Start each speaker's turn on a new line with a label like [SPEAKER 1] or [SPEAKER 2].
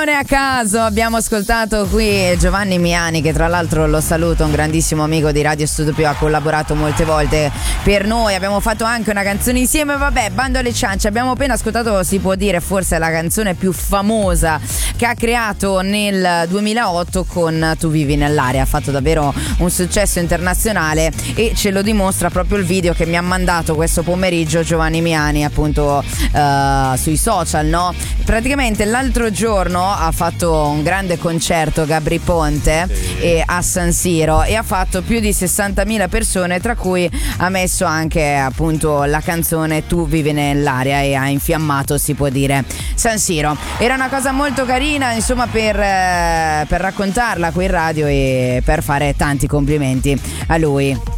[SPEAKER 1] Canzone a caso, abbiamo ascoltato qui Giovanni Miani, che tra l'altro lo saluto, un grandissimo amico di Radio Studio Più, ha collaborato molte volte per noi, abbiamo fatto anche una canzone insieme. Vabbè, bando alle ciance, abbiamo appena ascoltato, si può dire forse la canzone più famosa che ha creato nel 2008 con Tu vivi nell'aria. Ha fatto davvero un successo internazionale e ce lo dimostra proprio il video che mi ha mandato questo pomeriggio Giovanni Miani, appunto sui social, no? Praticamente l'altro giorno ha fatto un grande concerto Gabry Ponte a San Siro e ha fatto più di 60.000 persone, tra cui ha messo anche appunto la canzone Tu vivi nell'aria e ha infiammato, si può dire, San Siro. Era una cosa molto carina, insomma, per raccontarla qui in radio e per fare tanti complimenti a lui.